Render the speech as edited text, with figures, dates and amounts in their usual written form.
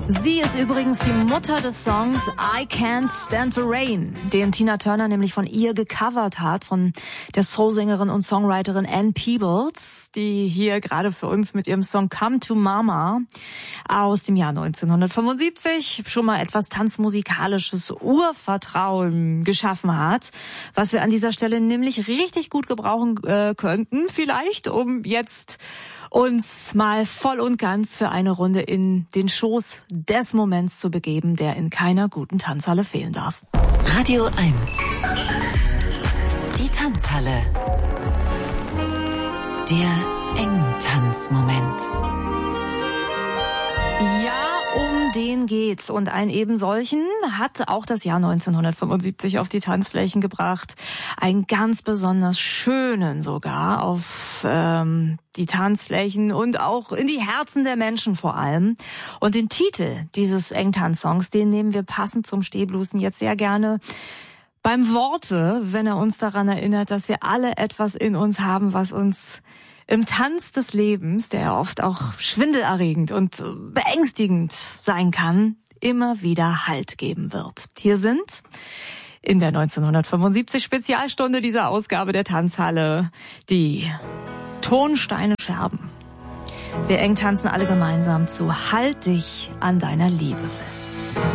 Sie ist übrigens die Mutter des Songs I Can't Stand the Rain, den Tina Turner nämlich von ihr gecovert hat, von der Soulsängerin und Songwriterin Ann Peebles, die hier gerade für uns mit ihrem Song Come to Mama aus dem Jahr 1975 schon mal etwas tanzmusikalisches Urvertrauen geschaffen hat, was wir an dieser Stelle nämlich richtig gut gebrauchen könnten, vielleicht um jetzt uns mal voll und ganz für eine Runde in den Schoß des Moments zu begeben, der in keiner guten Tanzhalle fehlen darf. Radio 1. Die Tanzhalle. Der Engtanzmoment. Ja, um den geht's. Und einen eben solchen hat auch das Jahr 1975 auf die Tanzflächen gebracht. Einen ganz besonders schönen sogar auf die Tanzflächen und auch in die Herzen der Menschen vor allem. Und den Titel dieses Engtanz-Songs, den nehmen wir passend zum Stehblusen jetzt sehr gerne beim Worte, wenn er uns daran erinnert, dass wir alle etwas in uns haben, was uns im Tanz des Lebens, der ja oft auch schwindelerregend und beängstigend sein kann, immer wieder Halt geben wird. Hier sind in der 1975 Spezialstunde dieser Ausgabe der Tanzhalle die Tonsteine Scherben. Wir eng tanzen alle gemeinsam zu Halt dich an deiner Liebe fest.